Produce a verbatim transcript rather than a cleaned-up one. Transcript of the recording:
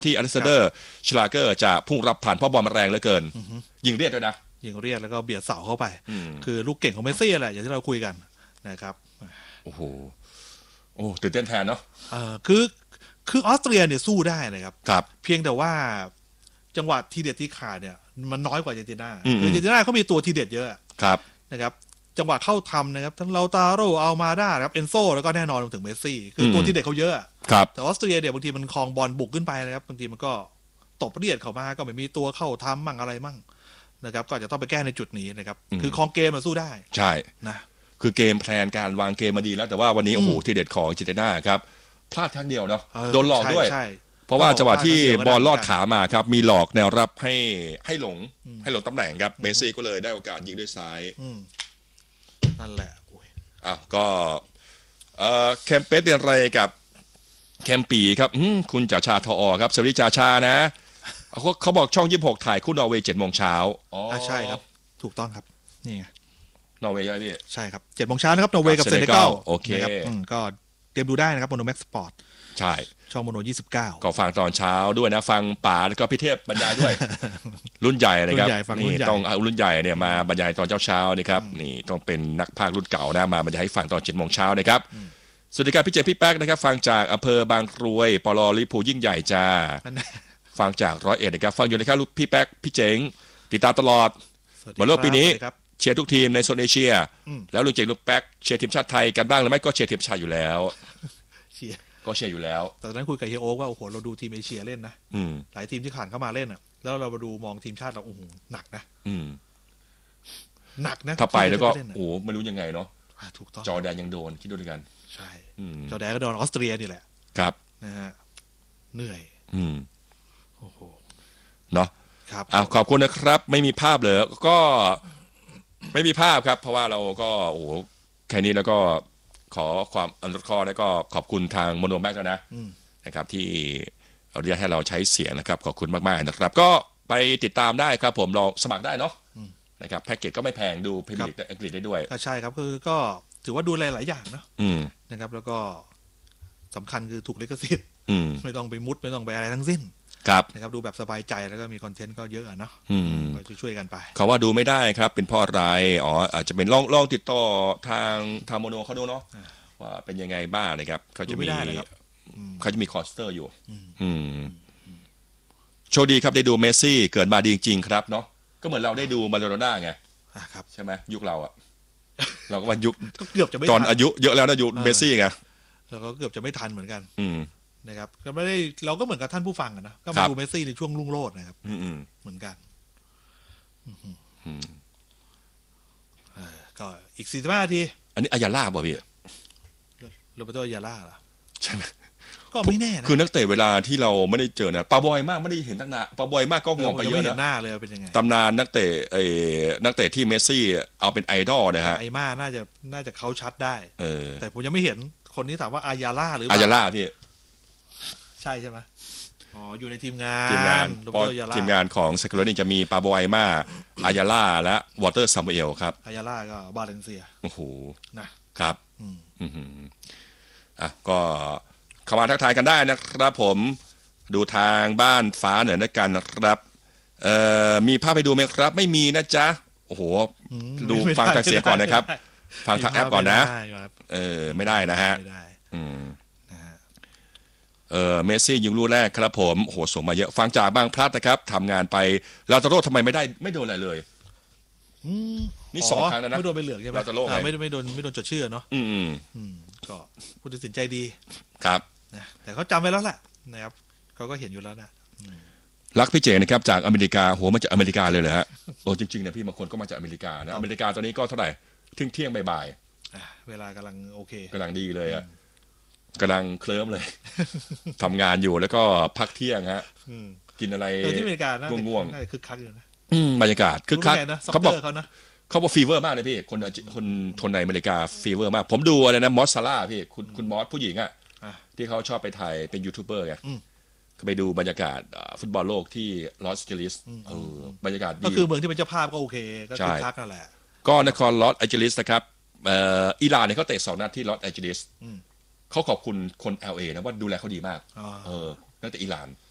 ที่อเล็กซานเดอร์ชลาเกอร์จะพุ่งรับผ่านเพราะบอลมันแรงเหลือเกินยิงเรียกด้วยนะยิงเรียกแล้วก็เบียดเสาเข้าไปคือลูกเก่งของเมสซี่แหละอย่างที่เราคุยกันนะครับโอ้โหโอ้ตื่นเต้นแทนเนาะเออคือคือออสเตรียเนี่ยสู้ได้นะครับครับเพียงแต่ว่าจังหวะทีเด็ดที่ขาดเนี่ยมันน้อยกว่าอาร์เจนตินาอาร์เจนตินาเขามีตัวทีเด็ดเยอะครับนะครับจังหวะเข้าทำนะครับทั้งเลาตาโรอัลมาด้าครับเอนโซแล้วก็แน่นอนถึงเมสซี่คือตัวทีเด็ดเขาเยอะครับแต่ออสเตรียเนี่ยบางทีมันคลองบอลบุกขึ้นไปนะครับบางทีมันก็ตบเรียดเข้ามาก็ไม่มีตัวเข้าทำมั่งอะไรมั่งนะครับก็จะต้องไปแก้ในจุดนี้นะครับคือคลองเกมมาสู้ได้ใช่นะคือเกมแพลนการวางเกมมาดีแล้วแต่ว่าวันนี้โอ้โหทีเด็ดของอาร์เจนตินาครับพลาดครั้งเดียวเนาะโดนหลอกด้วยเพราะว่าจังหวะที่บอลลอดขามาครับมีหลอกแนวรับให้ให้หลงให้หลงตำแหน่งครับเมสซี่ก็เลยได้โอกาสยิงด้วยซ้ายนั่นแหละอ้าวก็เอ่อแคมเปสเป็นอะไรกับแคมปีครับคุณจ่าชาทอครับสวัสดีจ่าชานะเขาเขาบอกช่องยี่สิบหกถ่ายคู่นอร์เวย์เจ็ดโมงเช้าอ๋อใช่ครับถูกต้องครับนี่ไงนอร์เวย์ใช่ไหมพี่ใช่ครับเจ็ดโมงเช้านะครับนอร์เวย์กับเซเนกัลโอเคก็เตรียมดูได้นะครับโมโนแม็กสปอร์ตใช่ช่องโมโนยี่สิบเก้าก็ฟังตอนเช้าด้วยนะฟังป๋าแล้วก็พี่เทพบรรยายด้วยรุ่นใหญ่นะครับนี่ต้องเอารุ่นใหญ่เนี่ยมาบรรยายตอนเช้าๆนะครับนี่ต้องเป็นนักพากย์รุ่นเก่านะมาบรรยายให้ฟังตอนเจ็ดโมงเช้านะครับสวัสดีครับพี่เจพี่แป๊กนะครับฟังจากอำเภอบางกรวยปลอลิพูยิ่งใหญ่จ้าฟังจากร้อยเอ็ดนะครับฟังอยู่นะครับลูกพี่แป๊กพี่เจ๋งติดตามตลอดบอลโลกปีนี้เชียร์ทุกทีมในโซนเอเชียแล้วลุงเจ๋งลูกแป๊กเชียร์ทีมชาติไทยกันบ้างหรือไม่ก็เชียร์ทีมชาติอยู่แล้วเชียร์ก็เชียร์อยู่แล้วแต่ตอนนั้นคุยกับเฮียโอ๊กว่าโอ้โหเราดูทีมเอเชียเล่นนะหลายทีมที่ผ่านเข้ามาเล่นอ่ะแล้วเรามาดูมองทีมชาติเราโอ้โหหนักนะหนักนะถ้าไปแล้วก็โอ้ไม่รู้ยังไงเนาะถูกต้องจอแดนยังโดนคิดดูด้วยกันใช่จอแดนก็โดนออสเตรียนี่แหละครับนะฮะเหนื่อยอืมโอ้โหเนาะครับอ่าขอบคุณนะครับไม่มีภาพเลยก็ไม่มีภาพครับเพราะว่าเราก็โอ้แค่นี้แล้วก็ขอความอนุเคราะห์แล้วก็ขอบคุณทางโมโนแม็กแล้วนะนะครับที่อนุญาตให้เราใช้เสียงนะครับขอบคุณมากๆนะครับก็ไปติดตามได้ครับผมลองสมัครได้เนาะนะครับแพ็กเกจก็ไม่แพงดูพรีเมียร์ลีกอังกฤษได้ด้วยใช่ครับคือก็ถือว่าดูแลหลายอย่างเนาะนะครับแล้วก็สำคัญคือถูกลิขสิทธิ์ไม่ต้องไปมุดไม่ต้องไปอะไรทั้งสิ้นครับนะครับดูแบบสบายใจแล้วก็มีคอนเทนต์ก็เยอะเนาะก็ช่วยกันไปเขาว่าดูไม่ได้ครับเป็นเพราะอะไรอ๋ออาจจะเป็นลองลองติดต่อทางทางโมโนเขาดูเนาะว่าเป็นยังไงบ้างนะครับเขาจะมีเขาจะมีคอสเตอร์อยู่โชคดีครับได้ดูเมสซี่เกิดมาดีจริงๆครับเนาะก็เหมือนเราได้ดูมาโดโรน่าไงใช่ไหมยุคเราอะเราก็วันยุคเกือบจะไม่ตอนอายุเยอะแล้วนะยุคเมสซี่ไงเราก็เกือบจะไม่ทันเหมือนกันนะครับก็ไม่ได้เราก็เหมือนกับท่านผู้ฟังกันนะก็มาดูเมสซี่ในช่วงรุ่งโรจน์นะครับเหมือนกันก็อีกสี่สิบห้านาทีอันนี้อายาล่าป่ะพี่โรเบโตอายาล่าเหรอใช่ไหมก็ไม่แน่นะคือนักเตะเวลาที่เราไม่ได้เจอนะปาบอยมากไม่ได้เห็นตั้งนานปาบอยมากก็งงไปเยอะนะหน้าเลยเป็นยังไงตำนานนักเตะไอ้นักเตะที่เมสซี่เอาเป็นไอดอลนะฮะไอม่าน่าจะน่าจะเขาชัดได้แต่ผมยังไม่เห็นคนนี้ถามว่าอายาล่าหรืออายาล่าพี่ใช่ใช่ไหมอ๋ออยู่ในทีมงานทีมงานทีมงานของสกิลเลนจะมีปาบอยมาอายาล่าและวอเตอร์ซัมเอลครับอายาล่าก็บาเลนเซียโอ้โหนะครับอืมอ่ะก็เข้ามาทักทายกันได้นะครับผมดูทางบ้านฟ้าเหนือด้วยกันนะครับเอ่อมีภาพให้ดูไหมครับไม่มีนะจ๊ะโอ้โหดูฟังทางเสียงก่อนนะครับฟังทางแอปก่อนนะเออไม่ได้นะฮะอืมเออเมสซี่ยิงลูกแรกครับผมโอ้โหส่งมาเยอะฟังจากบางพลัดนะครับทำงานไปลาตาโร่ทำไมไม่ได้ไม่โดนอะไรเลยนี่สองครั้งแล้วนะไม่โดนไปเหลืองใช่ไหมลาตาโร่ไม่ไม่โดนไม่โดนจดชื่อเนาะอืมอืมก็ผู้ตัดสินใจดีครับนะแต่เขาจำไว้แล้วแหละนะครับเขาก็เห็นอยู่แล้วนะรักพี่เจนะครับจากอเมริกาโหมาจากอเมริกาเลยเหรอฮะโอ้จริงๆเนี่ยพี่บางคนก็มาจากอเมริกานะอเมริกาตอนนี้ก็เท่าไหร่เที่ยงเที่ยงบ่ายๆเวลากำลังโอเคกำลังดีเลยอ่ะกำลังเคลิ้มเลยทำงานอยู่แล้วก็พักเที่ยงฮะกินอะไรที่อเมริกาง่วงๆคึกคักอยู่นะบรรยากาศคึกคักเขาบอกเขานะเขาบอกฟีเวอร์มากเลยพี่คนคนคนในอเมริกาฟีเวอร์มากผมดูอะไรนะมอสซาร่าพี่คุณคุณมอสผู้หญิงอ่ะที่เขาชอบไปถ่ายเป็นยูทูบเบอร์ไงก็ไปดูบรรยากาศฟุตบอลโลกที่ลอสแอนเจลิสเออบรรยากาศดีก็คือเมืองที่เป็นเจ้าภาพก็โอเคก็คึกคักนั่นแหละก็นครลอสแอนเจลิสนะครับอิหร่านเนี่ยเขาเตะสองนัดที่ลอสแอนเจลิสเขาขอบคุณคน แอล เอ นะว่าดูแลเขาดีมากเออนักเตะอิหร่าน